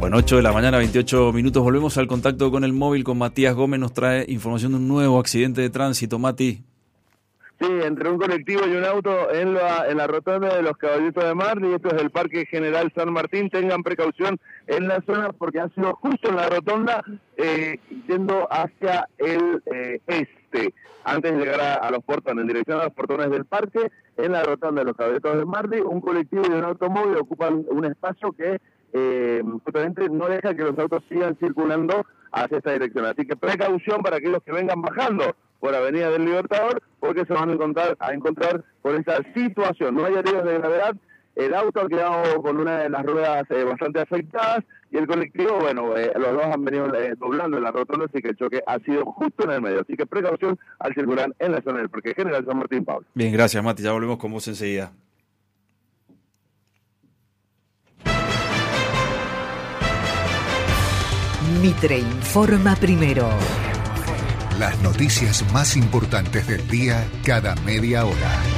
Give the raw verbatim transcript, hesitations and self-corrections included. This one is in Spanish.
Bueno, ocho de la mañana, veintiocho minutos. Volvemos al contacto con el móvil con Matías Gómez. Nos trae información de un nuevo accidente de tránsito. Mati. Sí, entre un colectivo y un auto en la, en la rotonda de los Caballitos de Mar, y esto es el Parque General San Martín. Tengan precaución en la zona porque ha sido justo en la rotonda, eh, yendo hacia el eh, este. Antes de llegar a, a los portones, en dirección a los portones del parque, en la rotonda de los Caballitos de Mar, un colectivo y un automóvil ocupan un espacio que Eh, justamente no deja que los autos sigan circulando hacia esta dirección. Así que precaución para aquellos que vengan bajando por Avenida del Libertador, porque se van a encontrar, a encontrar con esta situación. No hay heridos de gravedad, el auto ha quedado con una de las ruedas eh, bastante afectadas, y el colectivo, bueno, eh, los dos han venido eh, doblando en la rotonda, así que el choque ha sido justo en el medio. Así que precaución al circular en la zona del Parque General San Martín, Pablo. Bien, gracias, Mati. Ya volvemos con vos enseguida. Mitre informa primero. Las noticias más importantes del día cada media hora.